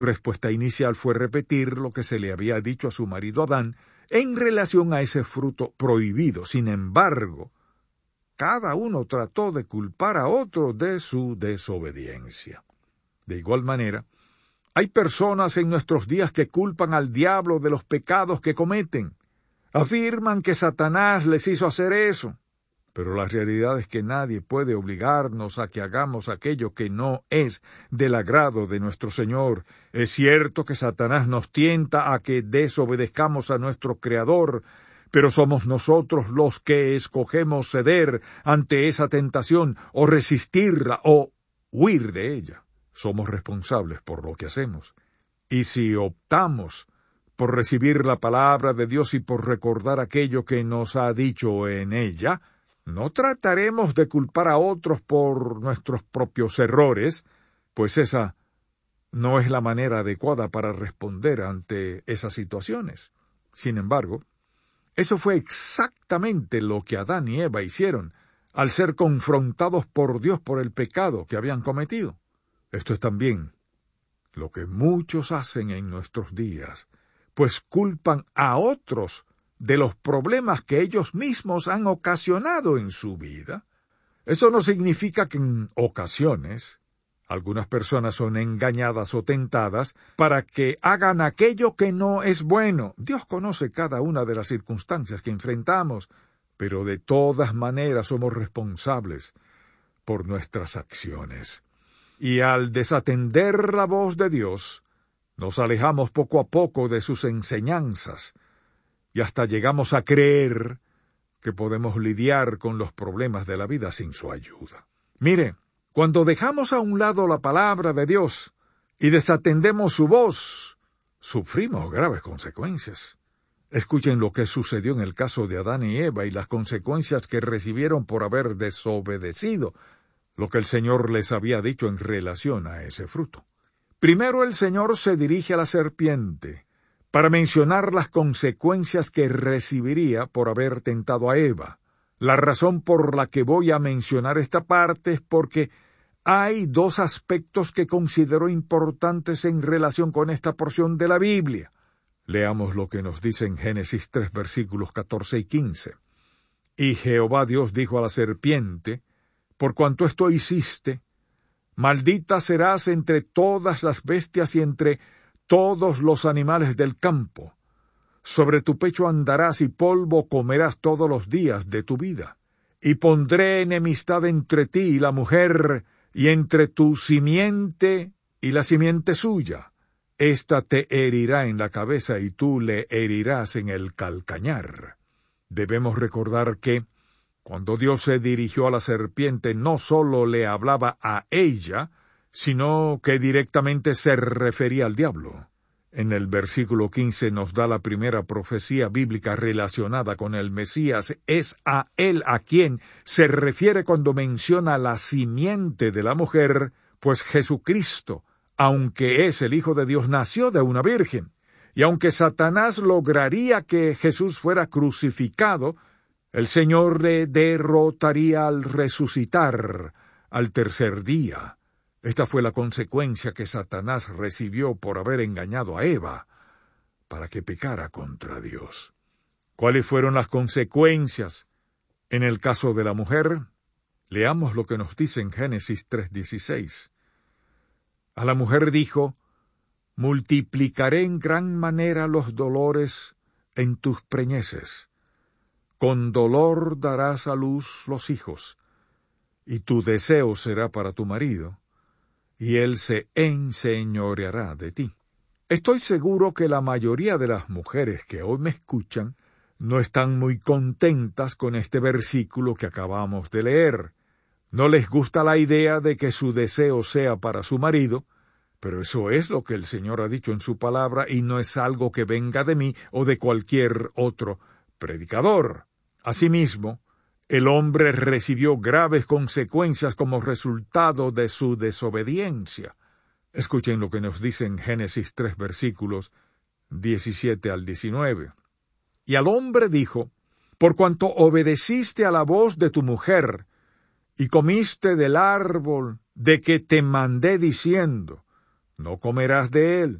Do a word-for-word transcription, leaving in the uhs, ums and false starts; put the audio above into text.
respuesta inicial fue repetir lo que se le había dicho a su marido Adán en relación a ese fruto prohibido. Sin embargo, cada uno trató de culpar a otro de su desobediencia. De igual manera, hay personas en nuestros días que culpan al diablo de los pecados que cometen. Afirman que Satanás les hizo hacer eso. Pero la realidad es que nadie puede obligarnos a que hagamos aquello que no es del agrado de nuestro Señor. Es cierto que Satanás nos tienta a que desobedezcamos a nuestro Creador, pero somos nosotros los que escogemos ceder ante esa tentación o resistirla o huir de ella. Somos responsables por lo que hacemos. Y si optamos por recibir la palabra de Dios y por recordar aquello que nos ha dicho en ella, no trataremos de culpar a otros por nuestros propios errores, pues esa no es la manera adecuada para responder ante esas situaciones. Sin embargo, eso fue exactamente lo que Adán y Eva hicieron al ser confrontados por Dios por el pecado que habían cometido. Esto es también lo que muchos hacen en nuestros días, pues culpan a otros de los problemas que ellos mismos han ocasionado en su vida. Eso no significa que en ocasiones algunas personas son engañadas o tentadas para que hagan aquello que no es bueno. Dios conoce cada una de las circunstancias que enfrentamos, pero de todas maneras somos responsables por nuestras acciones. Y al desatender la voz de Dios, nos alejamos poco a poco de sus enseñanzas, y hasta llegamos a creer que podemos lidiar con los problemas de la vida sin su ayuda. Mire, cuando dejamos a un lado la palabra de Dios y desatendemos su voz, sufrimos graves consecuencias. Escuchen lo que sucedió en el caso de Adán y Eva y las consecuencias que recibieron por haber desobedecido lo que el Señor les había dicho en relación a ese fruto. Primero el Señor se dirige a la serpiente para mencionar las consecuencias que recibiría por haber tentado a Eva. La razón por la que voy a mencionar esta parte es porque hay dos aspectos que considero importantes en relación con esta porción de la Biblia. Leamos lo que nos dice en Génesis tres, versículos catorce y quince. Y Jehová Dios dijo a la serpiente: por cuanto esto hiciste, maldita serás entre todas las bestias y entre todos los animales del campo. Sobre tu pecho andarás y polvo comerás todos los días de tu vida. Y pondré enemistad entre ti y la mujer, y entre tu simiente y la simiente suya. Ésta te herirá en la cabeza y tú le herirás en el calcañar. Debemos recordar que, cuando Dios se dirigió a la serpiente, no sólo le hablaba a ella, sino que directamente se refería al diablo. En el versículo quince nos da la primera profecía bíblica relacionada con el Mesías. Es a él a quien se refiere cuando menciona la simiente de la mujer, pues Jesucristo, aunque es el Hijo de Dios, nació de una virgen. Y aunque Satanás lograría que Jesús fuera crucificado, el Señor le derrotaría al resucitar al tercer día. Esta fue la consecuencia que Satanás recibió por haber engañado a Eva, para que pecara contra Dios. ¿Cuáles fueron las consecuencias en el caso de la mujer? Leamos lo que nos dice en Génesis tres dieciséis. A la mujer dijo: multiplicaré en gran manera los dolores en tus preñeces. Con dolor darás a luz los hijos, y tu deseo será para tu marido, y él se enseñoreará de ti. Estoy seguro que la mayoría de las mujeres que hoy me escuchan no están muy contentas con este versículo que acabamos de leer. No les gusta la idea de que su deseo sea para su marido, pero eso es lo que el Señor ha dicho en su palabra y no es algo que venga de mí o de cualquier otro predicador. Asimismo, el hombre recibió graves consecuencias como resultado de su desobediencia. Escuchen lo que nos dice en Génesis tres, versículos diecisiete al diecinueve. Y al hombre dijo: por cuanto obedeciste a la voz de tu mujer, y comiste del árbol de que te mandé diciendo: no comerás de él.